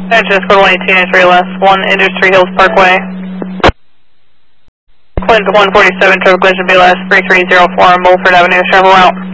Engine code 11893 less, 1 Industry Hills Parkway. Clinton 147, traffic collision BLS 3304 on Mulford Avenue, travel route.